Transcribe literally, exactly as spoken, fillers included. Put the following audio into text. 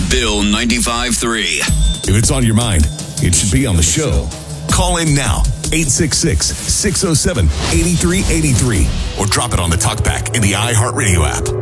Bill ninety-five three. If it's on your mind, it should be on the show. Call in now, eight six six, six oh seven, eight three eight three, or drop it on the talkback in the iHeartRadio app.